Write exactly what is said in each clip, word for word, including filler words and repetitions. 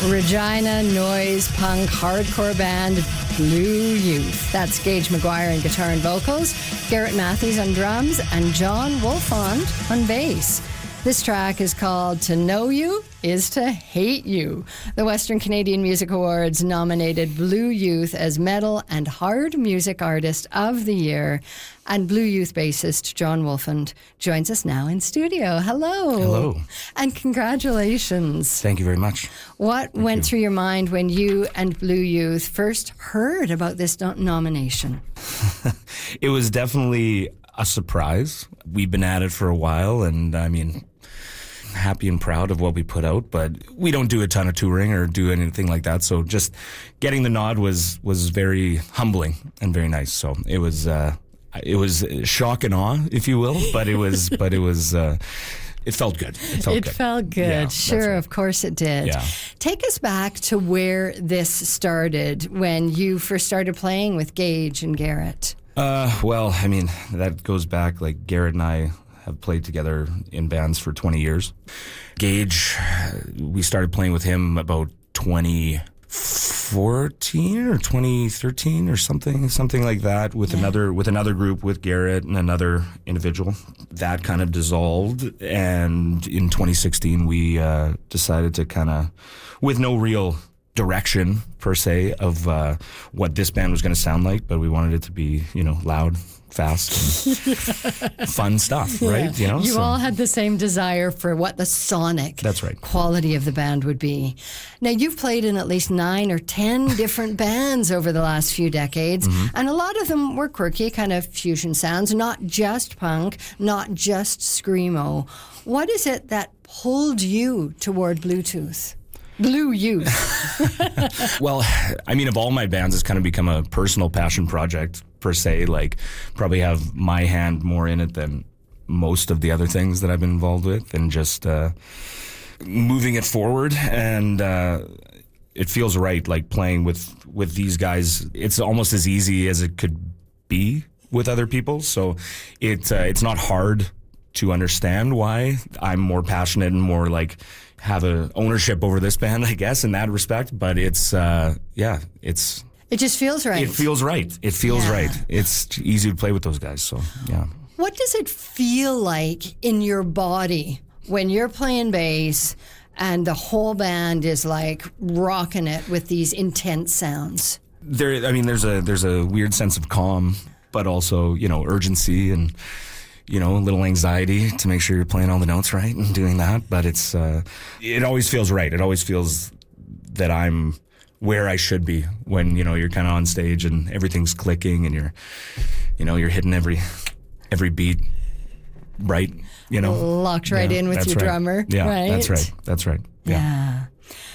Regina noise punk hardcore band Blue Youth. That's Gage McGuire on guitar and vocals, Garrett Matthews on drums, and John Wolfond on bass. This track is called To Know You Is to Hate You. The Western Canadian Music Awards nominated Blue Youth as Metal and Hard Music Artist of the Year. And Blue Youth bassist John Wolfond joins us now in studio. Hello. Hello. And congratulations. Thank you very much. What Thank went you. through your mind when you and Blue Youth first heard about this no- nomination? It was definitely a surprise. We've been at it for a while, and I mean, happy and proud of what we put out, but we don't do a ton of touring or do anything like that. So just getting the nod was was very humbling and very nice. So it was uh, it was shock and awe, if you will, but it was but it was uh, it felt good. It felt it good. felt good. Yeah, sure, that's right. Of course it did. Yeah. Take us back to where this started when you first started playing with Gage and Garrett. Uh, well, I mean, that goes back, like, Garrett and I have played together in bands for twenty years. Gage, we started playing with him about twenty fourteen or twenty thirteen or something, something like that, with Yeah. another with another group with Garrett and another individual. That kind of dissolved, and in twenty sixteen we uh, decided to kind of, with no real direction per se of uh, what this band was going to sound like, but we wanted it to be, you know, loud, fast, and fun stuff, right? You know, you so- all had the same desire for what the sonic That's right. quality of the band would be. Now, you've played in at least nine or ten different bands over the last few decades, Mm-hmm. and a lot of them were quirky, kind of fusion sounds, not just punk, not just screamo. What is it that pulled you toward Bluetooth? Blue Youth. Well, I mean, of all my bands, it's kind of become a personal passion project per se. Like, probably have my hand more in it than most of the other things that I've been involved with, and just uh, moving it forward. And uh, it feels right, like playing with with these guys. It's almost as easy as it could be with other people. So it uh, it's not hard to understand why I'm more passionate and more like have a ownership over this band, I guess, in that respect. But it's, uh, yeah, it's... It just feels right. It feels right. It feels Yeah. right. It's easy to play with those guys, so, yeah. What does it feel like in your body when you're playing bass and the whole band is like rocking it with these intense sounds? There, I mean, there's a there's a weird sense of calm, but also, you know, urgency and, you know, a little anxiety to make sure you're playing all the notes right and doing that. But it's, uh, it always feels right. It always feels that I'm where I should be when, you know, you're kind of on stage and everything's clicking and you're, you know, you're hitting every, every beat right, you know. Locked right Yeah, in with that's your right. drummer. Yeah, right? that's right. That's right. Yeah. Yeah.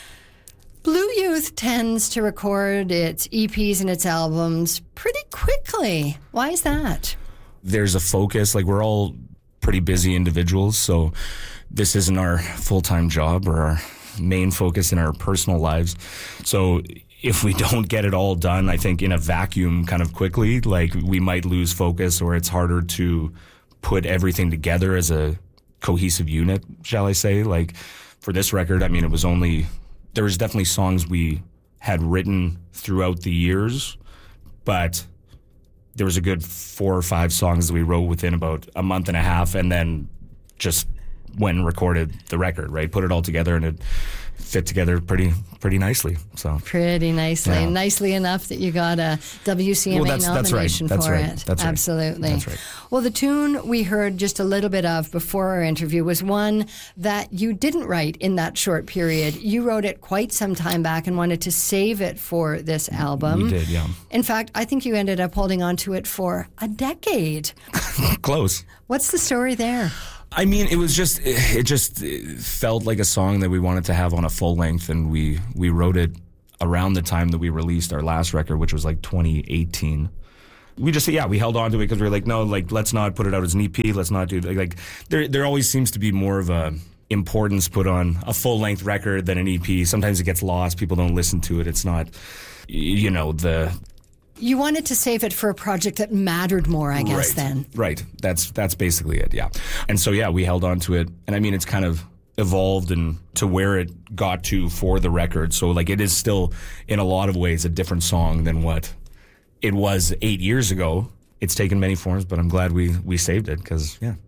Blue Youth tends to record its E Ps and its albums pretty quickly. Why is that? There's a focus, like we're all pretty busy individuals, so this isn't our full-time job or our main focus in our personal lives. So if we don't get it all done, I think in a vacuum kind of quickly, like we might lose focus, or it's harder to put everything together as a cohesive unit, shall I say. Like for this record, I mean, it was only, there was definitely songs we had written throughout the years, but there was a good four or five songs that we wrote within about a month and a half, and then just went and recorded the record, right? Put it all together, and it fit together pretty pretty nicely. So Pretty nicely. Yeah. Nicely enough that you got a W C M A Well, that's- that's right. nomination That's for right. it. That's right. Absolutely. That's right. Well, the tune we heard just a little bit of before our interview was one that you didn't write in that short period. You wrote it quite some time back and wanted to save it for this album. we did, yeah. In fact, I think you ended up holding on to it for a decade. Close. What's the story there? I mean, it was just, it just felt like a song that we wanted to have on a full length, and we, we wrote it around the time that we released our last record, which was like twenty eighteen. We just, yeah, we held on to it because we were like, no, like, let's not put it out as an E P. Let's not do, like, like there, there always seems to be more of a importance put on a full length record than an E P. Sometimes it gets lost. People don't listen to it. It's not, you know, the, You wanted to save it for a project that mattered more, I guess, right, then. Right. That's that's basically it, yeah. And so, yeah, we held on to it. And I mean, it's kind of, evolved and to where it got to for the record. So like it is still in a lot of ways a different song than what it was eight years ago. It's taken many forms, but I'm glad we we saved it because, yeah.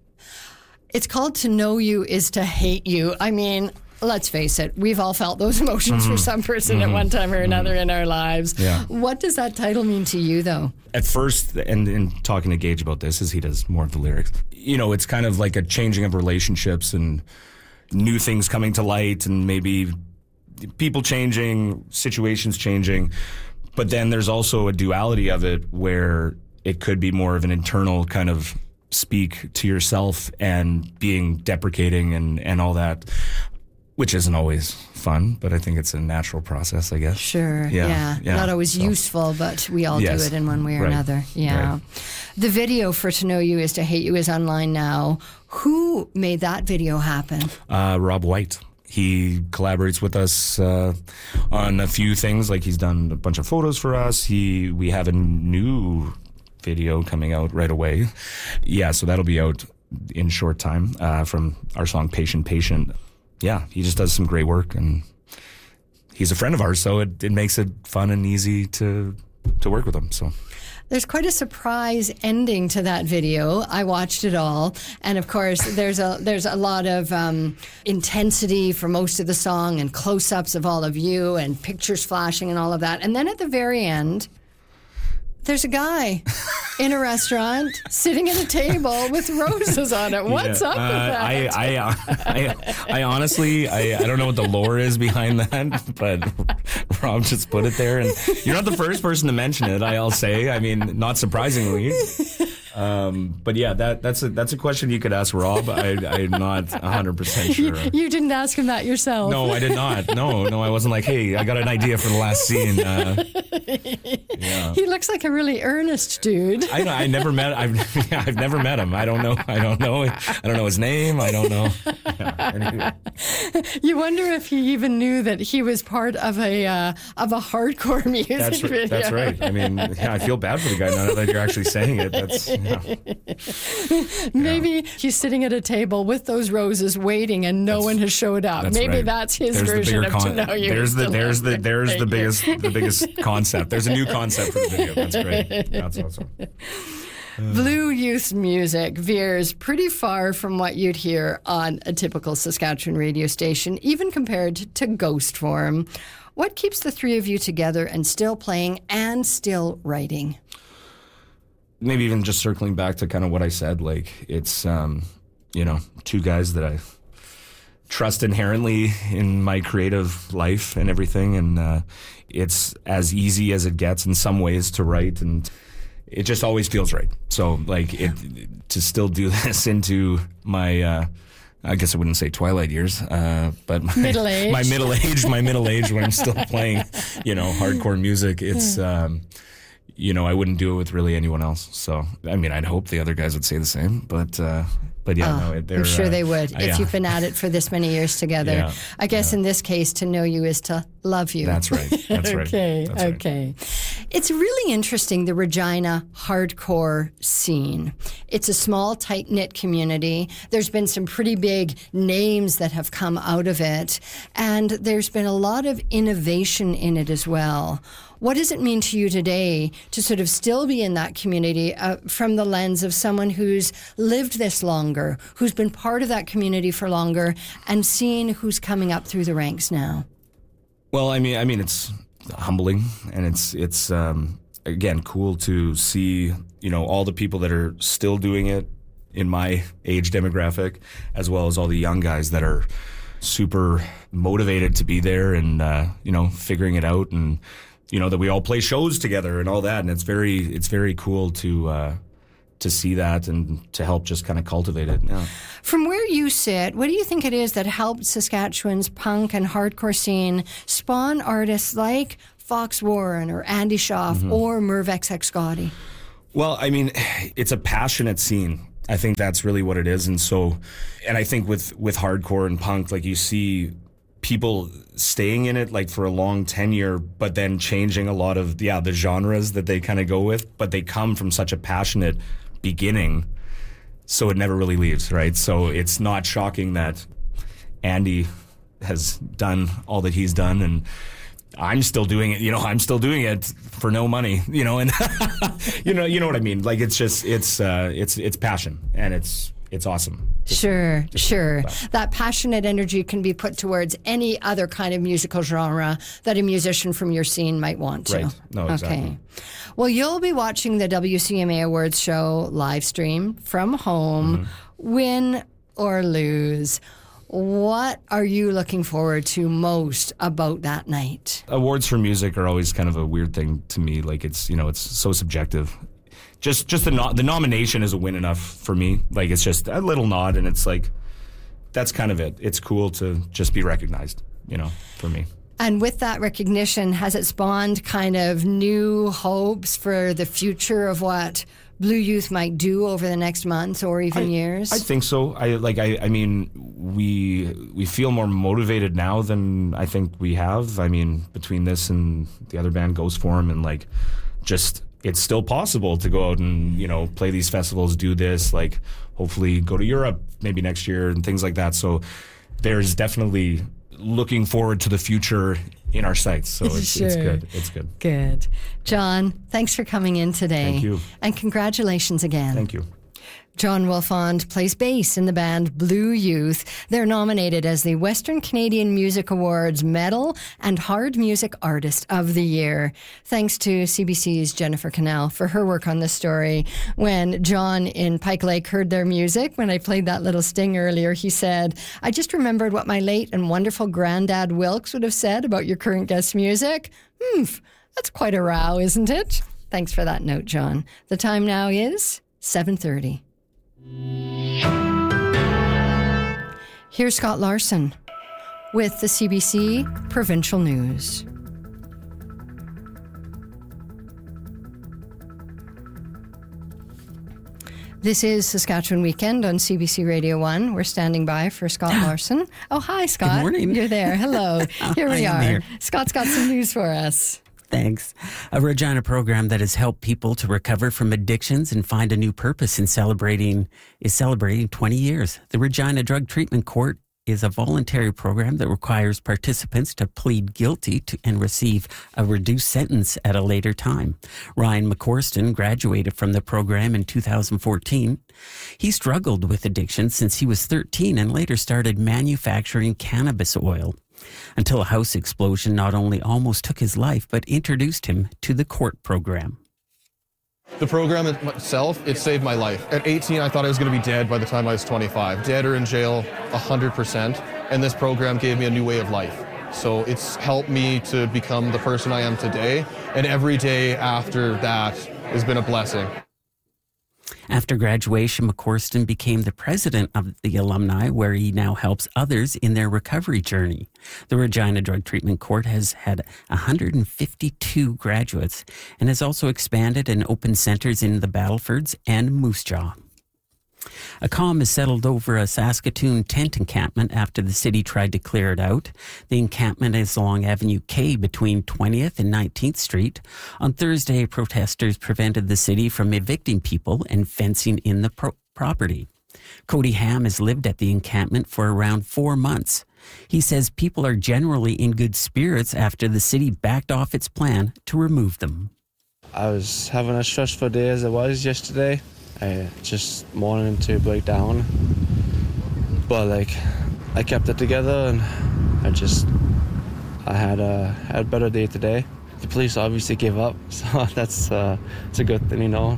It's called To Know You Is To Hate You. I mean, let's face it, we've all felt those emotions mm-hmm. for some person mm-hmm. at one time or another mm-hmm. in our lives. Yeah. What does that title mean to you, though? At first, and in talking to Gage about this, as he does more of the lyrics, you know, it's kind of like a changing of relationships and new things coming to light and maybe people changing, situations changing. But then there's also a duality of it where it could be more of an internal kind of speak to yourself and being deprecating and, and all that, which isn't always fun, but I think it's a natural process, I guess. Sure, yeah. yeah. yeah. Not always so. useful, but we all yes. do it in one way or right. another. Yeah. Right. The video for To Know You Is To Hate You is online now. Who made that video happen? Uh, Rob White. He collaborates with us uh, on a few things, like he's done a bunch of photos for us. He We have a new video coming out right away. Yeah, so that'll be out in short time uh, from our song Patient Patient. Yeah, he just does some great work, and he's a friend of ours, so it, it makes it fun and easy to to work with him. So there's quite a surprise ending to that video. I watched it all, and of course, there's a there's a lot of um, intensity for most of the song, and close-ups of all of you, and pictures flashing, and all of that. And then at the very end, there's a guy in a restaurant sitting at a table with roses on it. What's yeah. up with uh, that? I, I, uh, I, I honestly, I, I don't know what the lore is behind that, but Rob just put it there. And you're not the first person to mention it, I'll say. I mean, not surprisingly. Um, but yeah, that that's a that's a question you could ask Rob. I, I'm not one hundred percent sure. You, you didn't ask him that yourself. No, I did not. No, no, I wasn't like, hey, I got an idea for the last scene. Uh, yeah. He looks like a really earnest dude. I know. I never met. I've yeah, I've never met him. I don't know. I don't know. I don't know his name. I don't know. Yeah, anyway. You wonder if he even knew that he was part of a uh, of a hardcore music that's video. Right, that's right. I mean, yeah, I feel bad for the guy now that you're actually saying it. That's. Yeah. Maybe yeah. he's sitting at a table with those roses waiting and no that's, one has showed up. That's Maybe right. that's his there's version the of con- To Know You. There's the there's the there's Thank the you. biggest the biggest concept. There's a new concept for the video. That's great. That's awesome. Blue Youth music veers pretty far from what you'd hear on a typical Saskatchewan radio station, even compared to Ghost Form. What keeps the three of you together and still playing and still writing? Maybe even just circling back to kind of what I said, like it's, um, you know, two guys that I trust inherently in my creative life and everything. And uh, it's as easy as it gets in some ways to write, and it just always feels right. So like it, to still do this into my, uh, I guess I wouldn't say twilight years, uh, but my middle age, my middle age, my middle age when I'm still playing, you know, hardcore music. It's, um, you know, I wouldn't do it with really anyone else. So, I mean, I'd hope the other guys would say the same, but, uh, but yeah, oh, no, they're, I'm sure uh, they would. uh, if yeah. you've been at it for this many years together. Yeah, I guess yeah. in this case, to know you is to love you. That's right. That's right. okay. That's right. Okay. It's really interesting, the Regina hardcore scene. It's a small, tight-knit community. There's been some pretty big names that have come out of it, and there's been a lot of innovation in it as well. What does it mean to you today to sort of still be in that community uh, from the lens of someone who's lived this longer, who's been part of that community for longer, and seeing who's coming up through the ranks now? Well, I mean, I mean, it's humbling, and it's it's um, again cool to see, you know, all the people that are still doing it in my age demographic, as well as all the young guys that are super motivated to be there and uh, you know, figuring it out, and you know, that we all play shows together and all that, and it's very it's very cool to uh, to see that and to help just kind of cultivate it. Yeah. From where you sit, what do you think it is that helped Saskatchewan's punk and hardcore scene spawn artists like Fox Warren or Andy Schaaf mm-hmm. or Merv X X Gotti? Well, I mean, it's a passionate scene. I think that's really what it is, and so, and I think with with hardcore and punk, like you see people staying in it like for a long tenure, but then changing a lot of yeah the genres that they kind of go with, but they come from such a passionate beginning, so it never really leaves, right? So it's not shocking that Andy has done all that he's done, and I'm still doing it. You know, I'm still doing it for no money. You know, and you know, you know what I mean. Like it's just it's uh, it's it's passion, and it's it's awesome. Just, sure, just sure. wow. That passionate energy can be put towards any other kind of musical genre that a musician from your scene might want to. Right. No, exactly. Okay. Well, you'll be watching the W C M A Awards show live stream from home, mm-hmm. win or lose. What are you looking forward to most about that night? Awards for music are always kind of a weird thing to me. Like it's, you know, it's so subjective. Just just the no- the nomination is a win enough for me. Like it's just a little nod, and it's like, that's kind of it. It's cool to just be recognized, you know, for me. And with that recognition, has it spawned kind of new hopes for the future of what Blue Youth might do over the next months or even I, years? I think so. I like. I, I mean, we we feel more motivated now than I think we have. I mean, between this and the other band, Ghost Form, and like, just it's still possible to go out and, you know, play these festivals, do this, like hopefully go to Europe maybe next year and things like that. So there's definitely looking forward to the future in our sights. So it's, sure. it's good. It's good. Good. John, thanks for coming in today. Thank you. And congratulations again. Thank you. John Wolfond plays bass in the band Blue Youth. They're nominated as the Western Canadian Music Awards Metal and Hard Music Artist of the Year. Thanks to C B C's Jennifer Cannell for her work on the story. When John in Pike Lake heard their music, when I played that little sting earlier, he said, I just remembered what my late and wonderful granddad Wilkes would have said about your current guest's music. Hmm, that's quite a row, isn't it? Thanks for that note, John. The time now is seven thirty. Here's Scott Larson with the C B C Provincial News. This is Saskatchewan Weekend on C B C Radio one. We're standing by for Scott Larson. Oh, hi, Scott. Good morning. You're there. Hello. Here we I am are. here. Scott's got some news for us. Thanks. A Regina program that has helped people to recover from addictions and find a new purpose in celebrating is celebrating twenty years. The Regina Drug Treatment Court is a voluntary program that requires participants to plead guilty to and receive a reduced sentence at a later time. Ryan McCorston graduated from the program in two thousand fourteen. He struggled with addiction since he was thirteen and later started manufacturing cannabis oil, until a house explosion not only almost took his life, but introduced him to the court program. The program itself, it saved my life. At eighteen, I thought I was going to be dead by the time I was twenty-five. Dead or in jail, one hundred percent. And this program gave me a new way of life. So it's helped me to become the person I am today. And every day after that has been a blessing. After graduation, McCorston became the president of the alumni, where he now helps others in their recovery journey. The Regina Drug Treatment Court has had one hundred fifty-two graduates and has also expanded and opened centers in the Battlefords and Moose Jaw. A calm has settled over a Saskatoon tent encampment after the city tried to clear it out. The encampment is along Avenue K between twentieth and nineteenth Street. On Thursday, protesters prevented the city from evicting people and fencing in the pro- property. Cody Ham has lived at the encampment for around four months. He says people are generally in good spirits after the city backed off its plan to remove them. I was having a stressful day as it was yesterday. I just wanted to break down, but like I kept it together and I just I had a had a better day today. The police obviously gave up, so that's uh, it's a good thing, you know.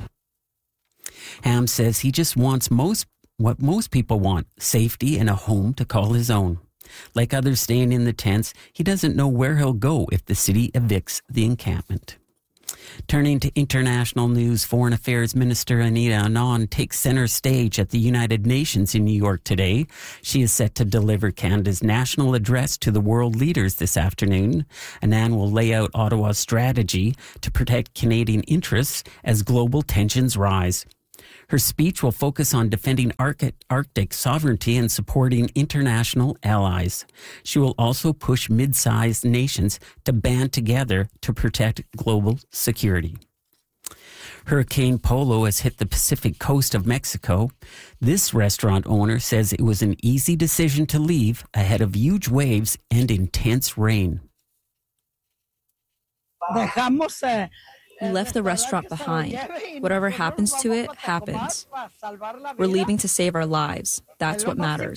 Ham says he just wants most what most people want: safety and a home to call his own. Like others staying in the tents, he doesn't know where he'll go if the city evicts the encampment. Turning to international news, Foreign Affairs Minister Anita Anand takes center stage at the United Nations in New York today. She is set to deliver Canada's national address to the world leaders this afternoon. Anand will lay out Ottawa's strategy to protect Canadian interests as global tensions rise. Her speech will focus on defending Arctic sovereignty and supporting international allies. She will also push mid-sized nations to band together to protect global security. Hurricane Polo has hit the Pacific coast of Mexico. This restaurant owner says it was an easy decision to leave ahead of huge waves and intense rain. We left the restaurant behind. Whatever happens to it, happens. We're leaving to save our lives. That's what matters.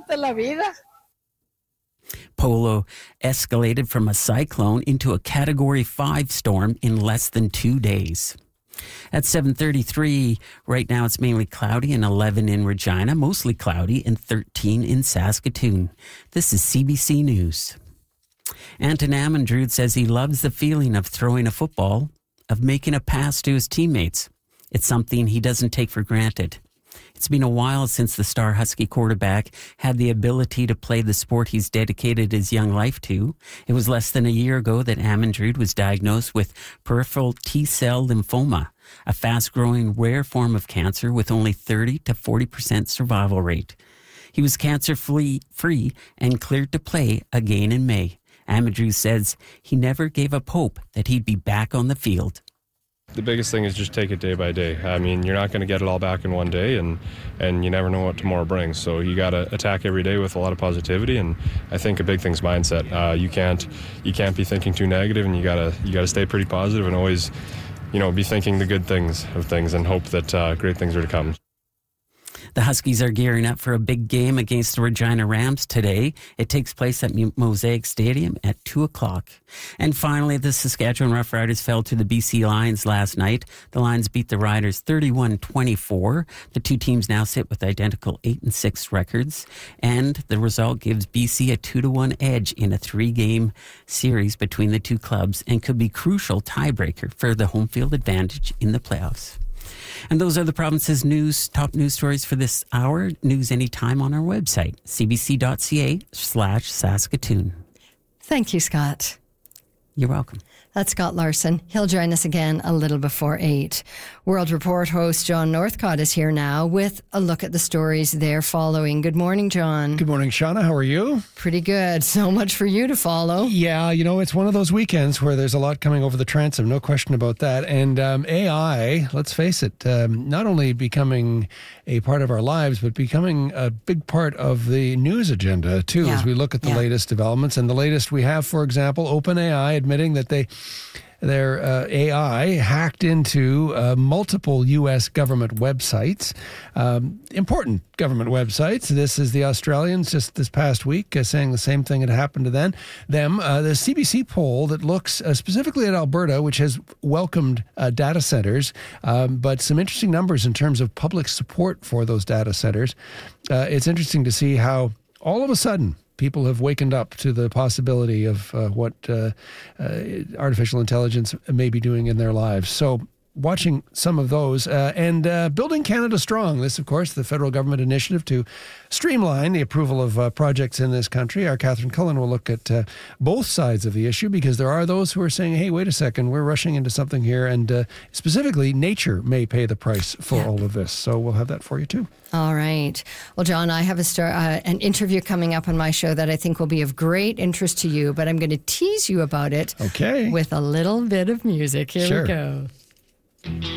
Polo escalated from a cyclone into a Category five storm in less than two days. At seven thirty-three, right now it's mainly cloudy and eleven in Regina, mostly cloudy, and thirteen in Saskatoon. This is C B C News. Anton Amundrud says he loves the feeling of throwing a football, of making a pass to his teammates. It's something he doesn't take for granted. It's been a while since the star Husky quarterback had the ability to play the sport he's dedicated his young life to. It was less than a year ago that Amundrud was diagnosed with peripheral T-cell lymphoma, a fast-growing rare form of cancer with only thirty to forty percent survival rate. He was cancer-free free and cleared to play again in May. Amundrud says he never gave up hope that he'd be back on the field. The biggest thing is just take it day by day. I mean, you're not going to get it all back in one day, and, and you never know what tomorrow brings. So you got to attack every day with a lot of positivity, and I think a big thing's mindset. Uh, you can't you can't be thinking too negative, and you gotta you gotta stay pretty positive and always, you know, be thinking the good things of things and hope that uh, great things are to come. The Huskies are gearing up for a big game against the Regina Rams today. It takes place at Mosaic Stadium at two o'clock. And finally, the Saskatchewan Roughriders fell to the B C Lions last night. The Lions beat the Riders thirty-one twenty-four. The two teams now sit with identical eight and six records. And the result gives B C a two to one edge in a three-game series between the two clubs and could be crucial tiebreaker for the home field advantage in the playoffs. And those are the province's news, top news stories for this hour. News anytime on our website, cbc.ca slash Saskatoon. Thank you, Scott. You're welcome. That's Scott Larson. He'll join us again a little before eight. World Report host John Northcott is here now with a look at the stories they're following. Good morning, John. Good morning, Shauna. How are you? Pretty good. So much for you to follow. Yeah, you know, it's one of those weekends where there's a lot coming over the transom, no question about that. And um, A I, let's face it, um, not only becoming a part of our lives, but becoming a big part of the news agenda, too, Yeah. as we look at the Yeah. latest developments. And the latest we have, for example, OpenAI admitting that they their uh, A I hacked into uh, multiple U S government websites, um, important government websites. This is the Australians just this past week uh, saying the same thing had happened to them. Them, uh, the C B C poll that looks uh, specifically at Alberta, which has welcomed uh, data centers, um, but some interesting numbers in terms of public support for those data centers. Uh, it's interesting to see how all of a sudden people have wakened up to the possibility of uh, what uh, uh, artificial intelligence may be doing in their lives. So watching some of those uh, and uh, Building Canada Strong. This, of course, the federal government initiative to streamline the approval of uh, projects in this country. Our Catherine Cullen will look at uh, both sides of the issue, because there are those who are saying, hey, wait a second, we're rushing into something here. And uh, specifically, nature may pay the price for Yeah. all of this. So we'll have that for you, too. All right. Well, John, I have a star, uh, an interview coming up on my show that I think will be of great interest to you, but I'm going to tease you about it Okay. with a little bit of music. Here Sure. we go.